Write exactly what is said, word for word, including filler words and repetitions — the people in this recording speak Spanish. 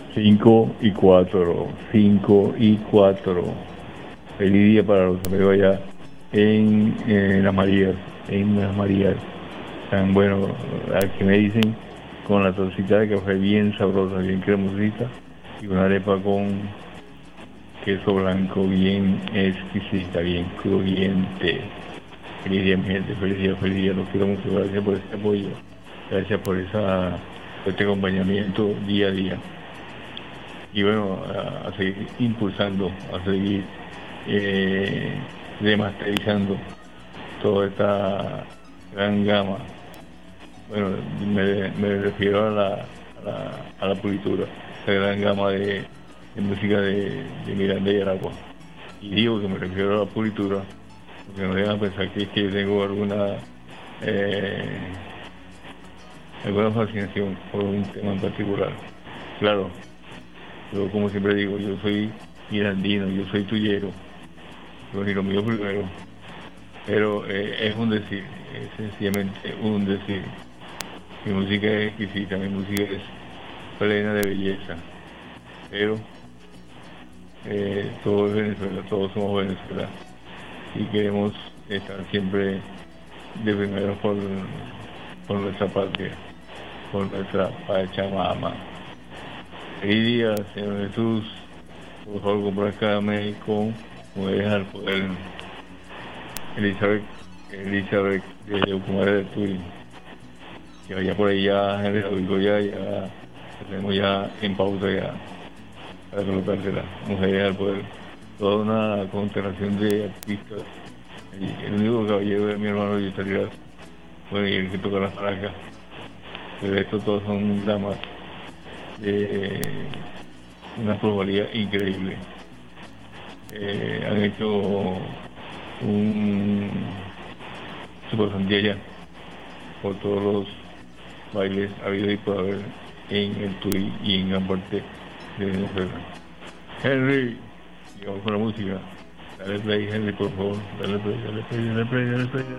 Cinco y cuatro, cinco y cuatro. Feliz día para los amigos allá en, en las Marías, en las Marías. Tan bueno, aquí me dicen, con la tacita de café bien sabrosa, bien cremosita, y una arepa con queso blanco bien exquisita, bien crujiente. Feliz día, mi gente, feliz día, feliz día, los quiero mucho, gracias por este apoyo, gracias por, esa, por este acompañamiento día a día. Y bueno, a, a seguir impulsando, a seguir eh, remasterizando toda esta gran gama. Bueno, me, me refiero a la, a la, a la pulitura, esta gran gama de, de música de, de Miranda y Aragua. Y digo que me refiero a la pulitura, porque no dejan pensar que es que yo tengo alguna eh, alguna fascinación por un tema en particular. Claro, yo como siempre digo, yo soy mirandino, yo soy tuyero, yo ni lo mío primero, pero eh, es un decir, es sencillamente un decir. Mi música es exquisita, mi música es plena de belleza, pero eh, todo es Venezuela, todos somos Venezuela y queremos estar siempre de primero por, por nuestra patria, por nuestra Pachamama. Feliz día, Señor Jesús. Por favor, complázcame con Mujeres al Poder. Elizabeth, Elizabeth de Ucumare de Tui. Que vaya por ahí ya, Henry Rodrigo ya, ya la tenemos ya en pauta ya para colocársela. Mujeres al Poder. Toda una constelación de artistas. Y el único caballero es mi hermano Yutalidad. Bueno, y el que toca las maracas. Pero estos todos son damas de una probabilidad increíble. Eh, han hecho un super sandía por todos los bailes habidos y por haber en el Tui y en gran parte de Venezuela. Henry, y vamos con la música. Dale play, Henry, por favor. Dale play, dale play, dale play, dale play.